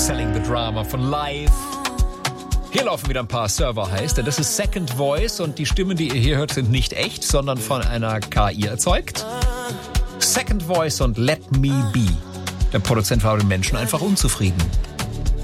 Selling the Drama von Live. Hier laufen wieder ein paar Server, heißt er. Das ist Second Voice und die Stimmen, die ihr hier hört, sind nicht echt, sondern von einer KI erzeugt. Second Voice und Let Me Be. Der Produzent war mit den Menschen einfach unzufrieden.